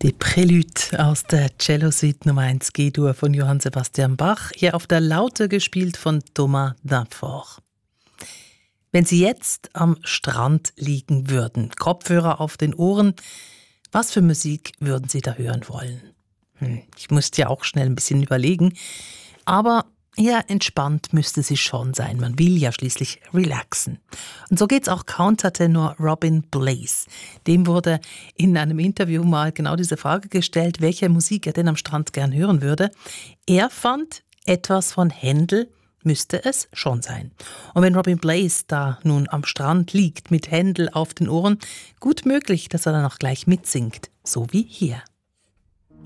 Die Prélude aus der Cello-Suite Nummer 1 G-Dur von Johann Sebastian Bach, hier auf der Laute gespielt von Thomas Dinfort. Wenn Sie jetzt am Strand liegen würden, Kopfhörer auf den Ohren, was für Musik würden Sie da hören wollen? Ich musste ja auch schnell ein bisschen überlegen, aber ja, entspannt müsste sie schon sein. Man will ja schließlich relaxen. Und so geht's auch Countertenor Robin Blaze. Dem wurde in einem Interview mal genau diese Frage gestellt, welche Musik er denn am Strand gern hören würde. Er fand, etwas von Händel müsste es schon sein. Und wenn Robin Blaze da nun am Strand liegt mit Händel auf den Ohren, gut möglich, dass er dann auch gleich mitsingt, so wie hier.